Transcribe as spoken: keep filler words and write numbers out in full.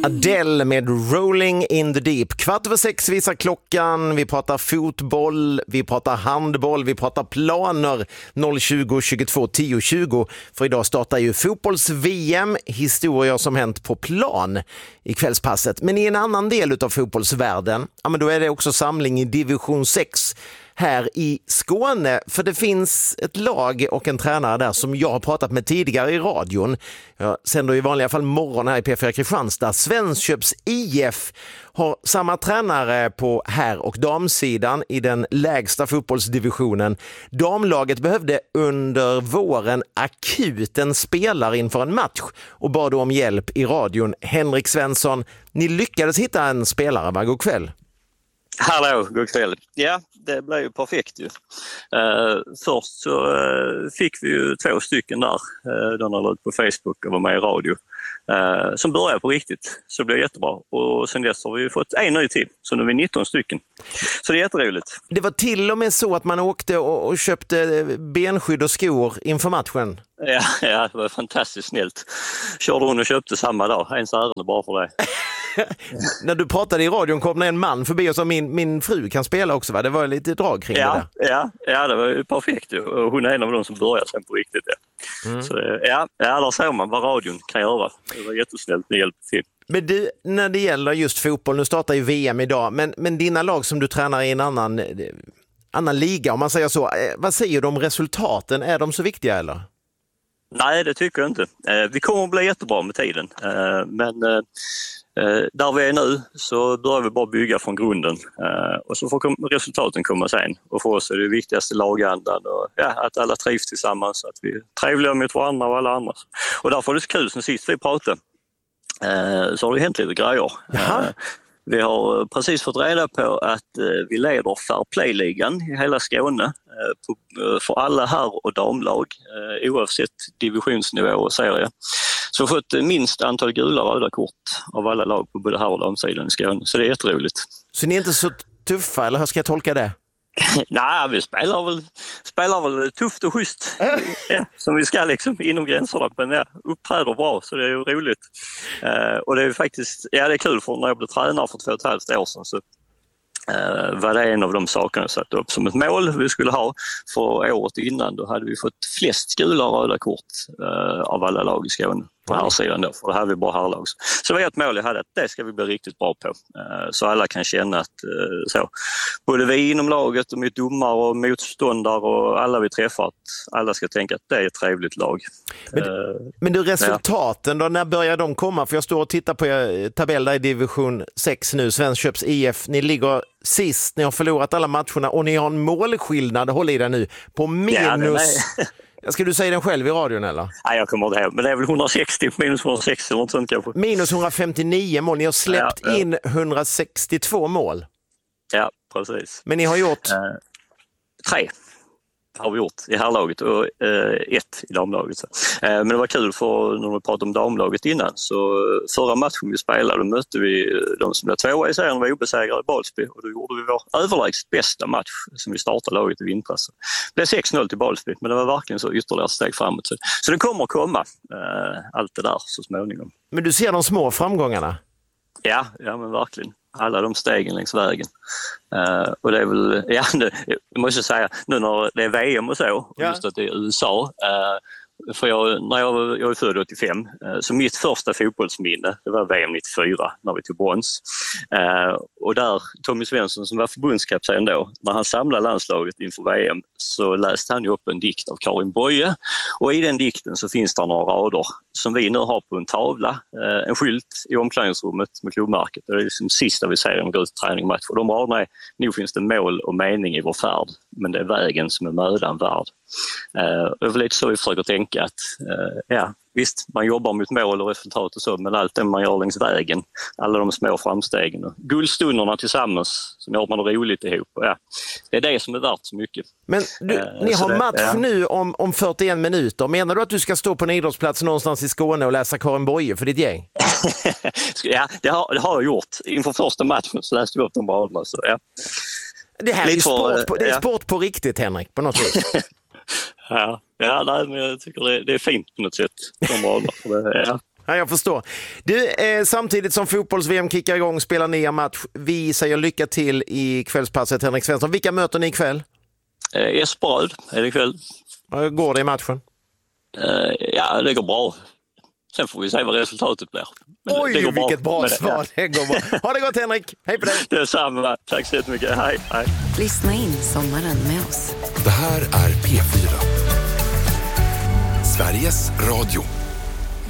Adele med Rolling in the Deep. Kvart över sex visar klockan. Vi pratar fotboll, vi pratar handboll, vi pratar planer. noll tjugo tjugotvå tio tjugo. För idag startar ju fotbolls-V M. Historier som hänt på plan i kvällspasset. Men i en annan del av fotbollsvärlden, ja, men då är det också samling i division sex här i Skåne, för det finns ett lag och en tränare där som jag har pratat med tidigare i radion. Jag sänder i vanliga fall morgon här i P fyra Kristianstad. Svenskköps I F har samma tränare på herr- och damsidan i den lägsta fotbollsdivisionen. Damlaget behövde under våren akut en spelare inför en match och bad om hjälp i radion. Henrik Svensson, ni lyckades hitta en spelare, va? God kväll. Hallå, god kväll. Ja, det blev ju perfekt ju. Uh, först så uh, fick vi ju två stycken där, uh, de har lagt på Facebook och var med i radio, uh, som började på riktigt. Så det blev jättebra. Och sen dess har vi fått en ny till, så nu är vi nitton stycken. Så det är jätteroligt. Det var till och med så att man åkte och, och köpte benskydd och skor inför matchen. Ja, ja, det var fantastiskt snällt. Körde hon och köpte samma dag, ens ärende bara för det. När du pratade i radion kom det en man förbi och sa min, min fru kan spela också, va? Det var lite drag kring ja, det där. Ja, ja, det var ju perfekt. Och hon är en av de som började sen på riktigt. Ja. Mm. Så ja, ja, där ser man vad radion kan göra. Det var jättesnällt med hjälp till. Men du, när det gäller just fotboll, nu startar ju V M idag, men, men dina lag som du tränar i en annan, annan liga, om man säger så, vad säger du om resultaten? Är de så viktiga eller? Nej, det tycker jag inte. Vi kommer att bli jättebra med tiden, men där vi är nu så börjar vi bara bygga från grunden och så får resultaten komma sen. Och för oss är det viktigaste lagandan och ja, att alla trivs tillsammans, att vi är trevliga mot varandra och alla andra. Och därför är det så kul, sen sist vi pratade så har det hänt lite grejer. Jaha. Vi har precis fått reda på att vi leder Fair Play-ligan i hela Skåne för alla herr- och damlag oavsett divisionsnivå och serie. Så vi har fått minst antal gula och röda kort av alla lag på både herr- och damsidan i Skåne. Så det är jätteroligt. Så ni är inte så tuffa, eller hur ska jag tolka det? Nej, vi spelar väl, spelar väl tufft och schysst, ja, som vi ska liksom inom gränserna, men ja, uppträder bra, så det är ju roligt. Uh, och det är ju faktiskt, ja det är kul, för när jag blev tränare för två och ett halvt år sedan så uh, var det en av de sakerna jag satt upp som ett mål vi skulle ha för året innan. Då hade vi fått flest gula och röda kort uh, av alla lag i Skåne. På här sidan då, för det här är bara herrlag. Så det var ett mål jag hade, att det ska vi bli riktigt bra på. Så alla kan känna att så, både vi inom laget och mot domare och motståndare och alla vi träffar, att alla ska tänka att det är ett trevligt lag. Men, uh, men du, resultaten då, när börjar de komma? För jag står och tittar på er tabell där i division sex nu, Svenskköps I F. Ni ligger sist, ni har förlorat alla matcherna och ni har en målskillnad, håll i det nu, på minus... Ja, ska du säga den själv i radion eller? Nej, jag kommer inte ihåg, men det är väl hundrasextio, minus hundrasextio eller något sånt kanske. Minus hundrafemtionio mål, ni har släppt ja, ja. in hundrasextiotvå mål. Ja, precis. Men ni har gjort? Uh, tre har vi gjort i herrlaget och uh, ett i damlaget. Uh, men det var kul, för när vi pratade om damlaget innan, så förra matchen vi spelade, då mötte vi de som blev tvåa i serien, var obesegrade i Balsby, och då gjorde vi vår överlägset bästa match som vi startade laget i vintras. Det blev sex noll till Balsby, men det var verkligen så ytterligare steg framåt. Så det kommer att komma uh, allt det där så småningom. Men du ser de små framgångarna? Ja, ja men verkligen. Alla de stegen längs vägen. Uh, och det är väl, ja, nu, jag måste säga, nu när det är V M och så, och ja. just att det är U S A, uh, för jag, när jag, jag är född åttiofem, uh, så mitt första fotbollsminne, det var V M nittiofyra, när vi tog brons. Uh, och där, Tommy Svensson som var förbundskapten då, när han samlade landslaget inför V M, så läste han ju upp en dikt av Karin Boye, och i den dikten så finns det några rader som vi nu har på en tavla, en skylt i omklädningsrummet med klubbmärket. Det är liksom sista vi ser om gå ut träning och match. Och de raderna är, nu finns det mål och mening i vår färd, men det är vägen som är mödan värd. Det är väl lite så vi försöker tänka att, ja, visst, man jobbar mot mål och resultat och så, men allt det man gör längs vägen, alla de små framstegen och guldstunderna tillsammans som gör man det roligt ihop. Ja, det är det som är värt så mycket. Men du, eh, ni har det, match ja. nu om, om fyrtioen minuter. Menar du att du ska stå på en idrottsplats någonstans i Skåne och läsa Karin Boye för ditt gäng? Ja, det har, det har jag gjort. Inför första matchen så läste jag upp de raderna. Så, ja. Det här är, sport på, det är ja. sport på riktigt, Henrik, på något vis. Ja, ja nej, men jag tycker det, det är fint på något sätt. De raderna. Ja. Ja, jag förstår. Du, eh, samtidigt som fotbolls-V M kickar igång spelar ni en match. Vi säger lycka till i kvällspasset, Henrik Svensson. Vilka möter ni ikväll? Eh, Esbröd är det ikväll. Hur går det i matchen? Eh, ja, det går bra. Sen får vi se vad resultatet blir. Men Oj, det går vilket bra, bra det, svar. Det går bra. Ha det gott, Henrik. Hej på dig. Det är samma. Tack så jättemycket. Hej, hej. Lyssna in sommaren med oss. Det här är P fyra. Sveriges Radio.